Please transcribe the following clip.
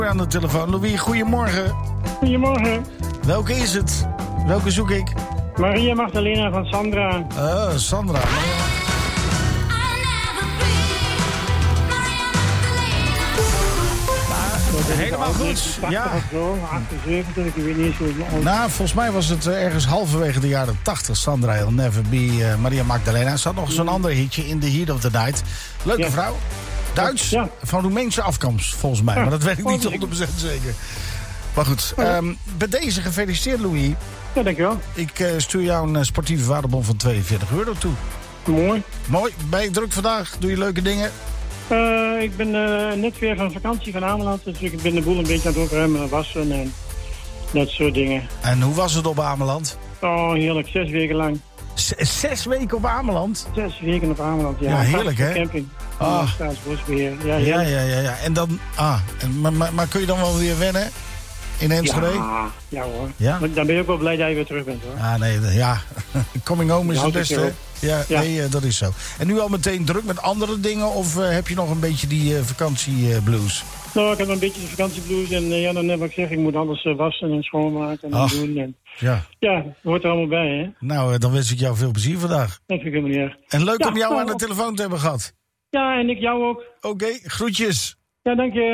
Aan de telefoon. Louis, goedemorgen. Goedemorgen. Welke is het? Welke zoek ik? Maria Magdalena van Sandra. Sandra. Helemaal goed. Ja. 78, ik weet niet hoe. Nou, volgens mij was het ergens halverwege de jaren 80. Sandra, I'll Never Be Maria Magdalena. Ze had nog zo'n ander hitje, In the Heat of the Night. Leuke vrouw. Duits, van Roemeense afkomst, volgens mij. Maar dat weet ik niet 100% zeker. Maar goed, bij deze gefeliciteerd, Louis. Ja, dankjewel. Ik stuur jou een sportieve waardebon van €42 toe. Mooi. Mooi. Ben je druk vandaag? Doe je leuke dingen? Ik ben net weer van vakantie van Ameland. Dus ik ben de boel een beetje aan het opruimen en wassen en dat soort dingen. En hoe was het op Ameland? Oh, heerlijk. 6 weken lang. 6 weken op Ameland? 6 weken op Ameland, ja. Ja, heerlijk, hè? Camping. Staatsbosbeheer. Ja, ja. En dan, maar kun je dan wel weer wennen in Enschede? Ja hoor. Ja? Maar dan ben je ook wel blij dat je weer terug bent, hoor. Coming home is het beste. Ook. Ja, nee, dat is zo. En nu al meteen druk met andere dingen? Of heb je nog een beetje die vakantieblues? Nou, ik heb een beetje de vakantieblues. En dan heb ik gezegd, ik moet alles wassen en schoonmaken en doen. En, ja, hoort er allemaal bij, hè. Nou, dan wens ik jou veel plezier vandaag. Dat vind ik helemaal niet erg. En leuk om jou aan de telefoon te hebben gehad. Ja, en ik jou ook. Oké, groetjes. Ja, dank je.